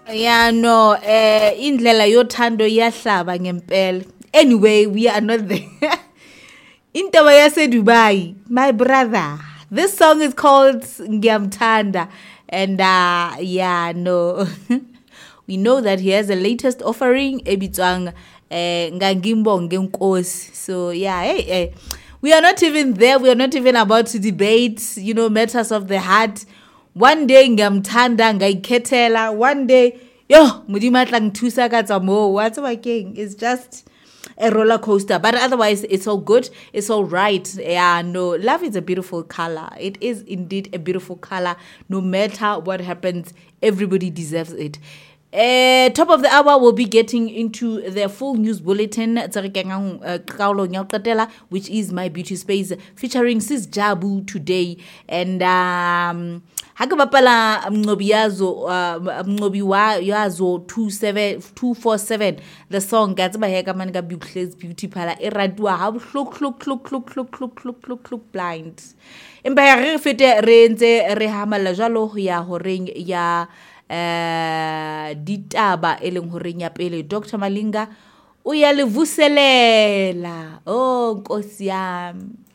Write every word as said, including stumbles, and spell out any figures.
Yeah, no, eh indlela yothando iyahlaba ngempela. Anyway, we are not there. Intaba yase Dubai, my brother. This song is called Ngiyamthanda, and uh yeah, no. We know that he has a latest offering ebitswang eh Ngangimbonge Nkosi. So yeah, hey, hey. We are not even there. We are not even about to debate, you know, matters of the heart. One day ngiyamthanda ngayikhethela, one day yo modimo tla nthusa ka tsa mo. What's my king? It's just a roller coaster, but otherwise it's all good, it's all right. Yeah, no, love is a beautiful color. It is indeed a beautiful color. No matter what happens, everybody deserves it. Uh, top of the hour, we'll be getting into the full news bulletin, which is My Beauty Space, featuring Sis Jabu today. And um Hakabapala Mnobi Yazo Mnobi Yazo two seven two four seven. The song Gats by Hekamanga Beauty Pala Eradua how look look look look look look look look look blind. Empire Fete Renze Rehamala Jalo ya Horeng ya uh ditaba eleng horeng ya pele Doctor Malinga o ya le vuselela. Oh nkosi yami.